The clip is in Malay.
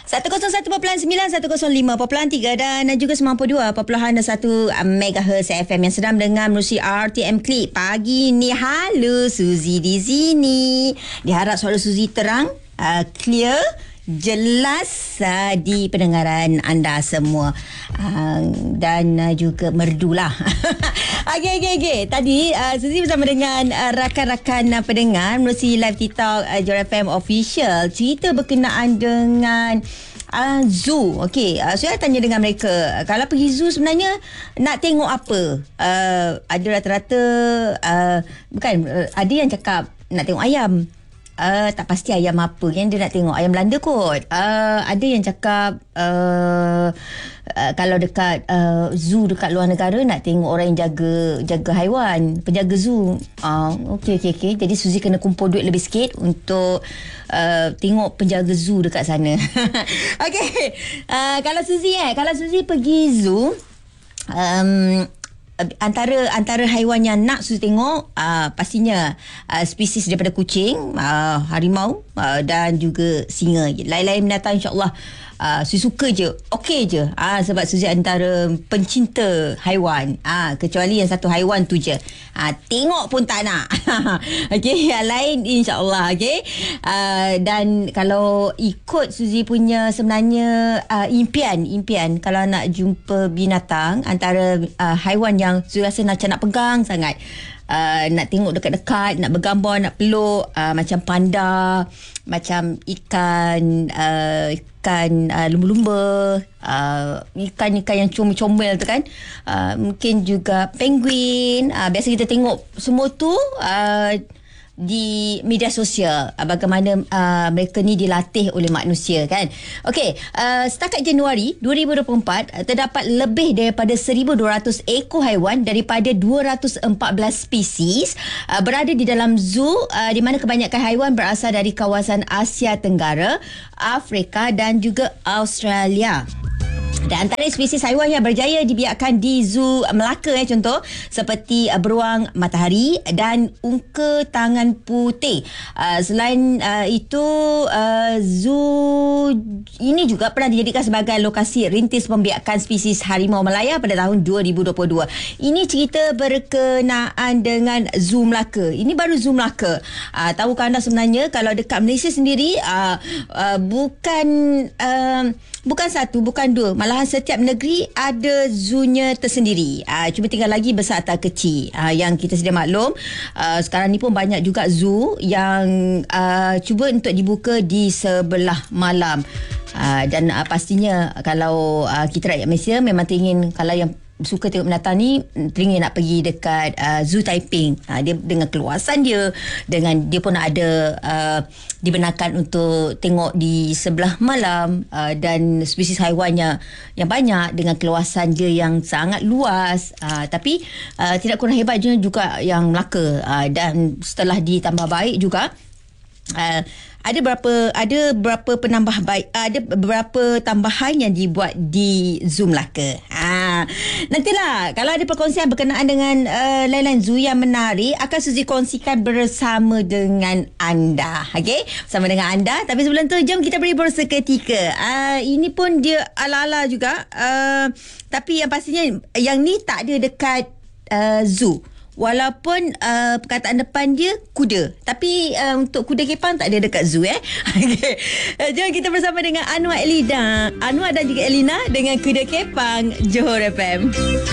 101.9, 105.3 dan juga 92.1 MHz FM yang sedang mendengar melalui RTM Klik. Pagi ni, halo Suzy di sini. Diharap suara Suzy terang, clear, jelas di pendengaran anda semua, dan juga merdulah. Okey. Tadi Suzy bersama dengan rakan-rakan pendengar melalui live TikTok Johor FM Official, cerita berkenaan dengan zoo. Okey, saya tanya dengan mereka, kalau pergi zoo sebenarnya nak tengok apa? Ada rata-rata bukan, ada yang cakap nak tengok ayam. Tak pasti ayam apa yang dia nak tengok, ayam Belanda kot. Ada yang cakap kalau dekat zoo dekat luar negara nak tengok orang yang jaga haiwan, penjaga zoo. Okey. Jadi Suzy kena kumpul duit lebih sikit untuk tengok penjaga zoo dekat sana. Okey. Kalau Suzy pergi zoo, antara haiwan yang nak Suzy tengok, pastinya spesies daripada kucing, harimau, dan juga singa. Lain-lain binatang insyaAllah Suzy suka je, okey je, sebab Suzy antara pencinta haiwan, kecuali yang satu haiwan tu je tengok pun tak nak. Okey, yang lain insyaAllah. Okey, dan kalau ikut Suzy punya sebenarnya impian kalau nak jumpa binatang, antara haiwan yang Suzy rasa macam nak pegang sangat, nak tengok dekat-dekat, nak bergambar, nak peluk, macam panda, macam ikan lumba-lumba, ikan-ikan yang comel-comel tu kan, mungkin juga penguin. Biasa kita tengok semua tu di media sosial, bagaimana mereka ni dilatih oleh manusia kan. Okey, setakat Januari 2024 terdapat lebih daripada 1,200 ekor haiwan daripada 214 spesies berada di dalam zoo, di mana kebanyakan haiwan berasal dari kawasan Asia Tenggara, Afrika dan juga Australia. Dan antara spesies haiwan yang berjaya dibiarkan di zoo Melaka, contoh seperti beruang matahari dan ungka tangan putih. Selain itu, zoo ini juga pernah dijadikan sebagai lokasi rintis pembiakan spesies harimau Malaya pada tahun 2022. Ini cerita berkenaan dengan zoo Melaka. Ini baru zoo Melaka. Tahukah anda sebenarnya kalau dekat Malaysia sendiri, bukan satu, bukan dua, malahan setiap negeri ada zoo-nya tersendiri. Cuma tinggal lagi besar atau kecil. Yang kita sedia maklum, sekarang ni pun banyak juga zoo yang cuba untuk dibuka di sebelah malam. Dan pastinya kalau kita rakyat Malaysia memang teringin, kalau yang suka tengok binatang ni, teringin nak pergi dekat Zoo Taiping. Dia dengan keluasan dia, dengan dia pun ada dibenarkan untuk tengok di sebelah malam, dan spesies haiwannya yang banyak dengan keluasan dia yang sangat luas. Tapi tidak kurang hebat juga yang Melaka. Dan setelah ditambah baik juga, ada beberapa tambahan yang dibuat di Zoo Melaka. Nantilah kalau ada perkongsian berkenaan dengan lain-lain zoo yang menarik, akan Suzy kongsikan bersama dengan anda. Okey, bersama dengan anda. Tapi sebelum tu, jom kita beri berusaha seketika. Ini pun dia ala-ala juga, tapi yang pastinya yang ni tak ada dekat zoo. Walaupun perkataan depan dia kuda, tapi untuk kuda kepang tak ada dekat zoo. Okay. Jom kita bersama dengan Anwar dan juga Elina dengan Kuda Kepang Johor FM.